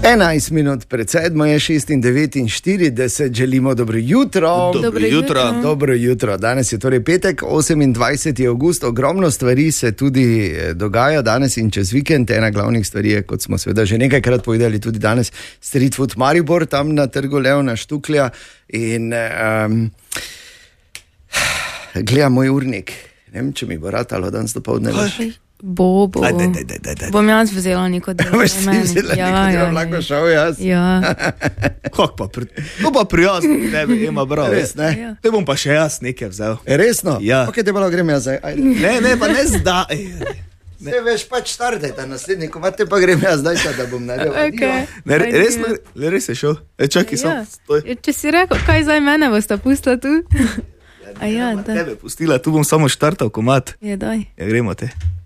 11 minut pred 7 je 6:49, želimo dobro jutro. Dobro jutro. Danes je torej petek, 28. avgust, ogromno stvari se tudi dogaja danes in čez vikend. Ena glavnih stvari je, kot smo seveda že nekajkrat povedali, tudi danes Street Food Maribor, tam na trgu Leona Štuklja in gledam moj urnik. Ne vem, če mi bo ratalo danes dopoldne. Bo. Bom jaz vzela neko delo. Boš ti vzela neko delo, lahko šel jaz? Ja. Kako pa? To pa prijazno tebe ima prav. Res, ne? Ja. Te bom pa še jaz nekaj vzel. Resno? Ja. Ok, te malo grem jaz zdaj. Ajde. Ne, pa ne zdaj. Ne veš, pač startaj ta naslednji komad, te pa grem jaz zdaj, da bom naredil. Okay. Ne, res je šel. Čakaj, sam stoj. Če si rekel, kaj zdaj mene boste pustila tu? A ja, da. Tebe pustila, tu bom samo štartal komad. Je, daj. Ja, gremo te.